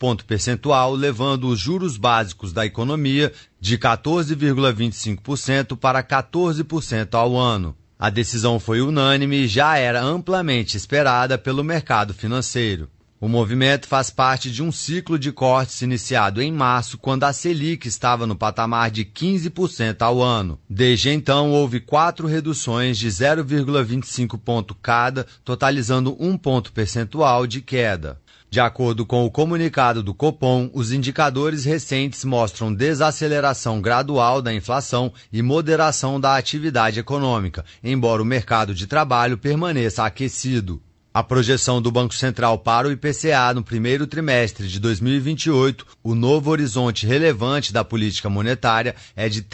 ponto percentual, levando os juros básicos da economia de 14,25% para 14% ao ano. A decisão foi unânime e já era amplamente esperada pelo mercado financeiro. O movimento faz parte de um ciclo de cortes iniciado em março, quando a Selic estava no patamar de 15% ao ano. Desde então, houve 4 reduções de 0,25 ponto cada, totalizando 1 ponto percentual de queda. De acordo com o comunicado do Copom, os indicadores recentes mostram desaceleração gradual da inflação e moderação da atividade econômica, embora o mercado de trabalho permaneça aquecido. A projeção do Banco Central para o IPCA no primeiro trimestre de 2028, o novo horizonte relevante da política monetária, é de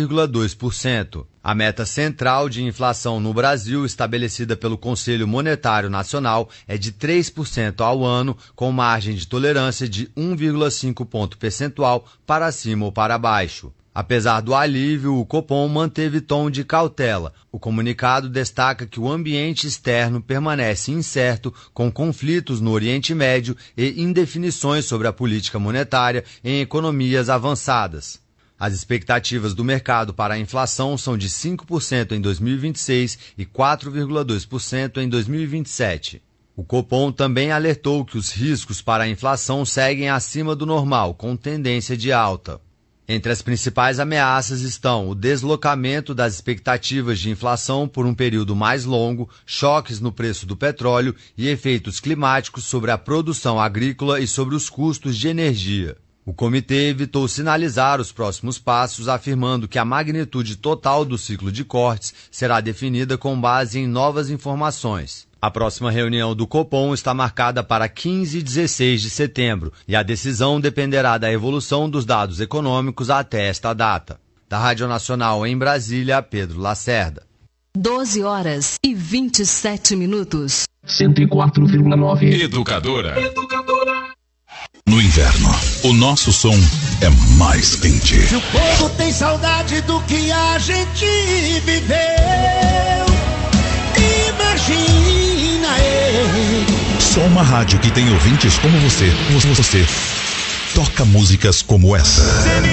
3,2%. A meta central de inflação no Brasil, estabelecida pelo Conselho Monetário Nacional, é de 3% ao ano, com margem de tolerância de 1,5 ponto percentual para cima ou para baixo. Apesar do alívio, o Copom manteve tom de cautela. O comunicado destaca que o ambiente externo permanece incerto, com conflitos no Oriente Médio e indefinições sobre a política monetária em economias avançadas. As expectativas do mercado para a inflação são de 5% em 2026 e 4,2% em 2027. O Copom também alertou que os riscos para a inflação seguem acima do normal, com tendência de alta. Entre as principais ameaças estão o deslocamento das expectativas de inflação por um período mais longo, choques no preço do petróleo e efeitos climáticos sobre a produção agrícola e sobre os custos de energia. O comitê evitou sinalizar os próximos passos, afirmando que a magnitude total do ciclo de cortes será definida com base em novas informações. A próxima reunião do Copom está marcada para 15 e 16 de setembro e a decisão dependerá da evolução dos dados econômicos até esta data. Da Rádio Nacional em Brasília, Pedro Lacerda. 12 horas e 27 minutos. 104,9. Educadora. No inverno, o nosso som é mais quente. Se o povo tem saudade do que a gente viveu, imagina ele. Só uma rádio que tem ouvintes como você. Você toca músicas como essa.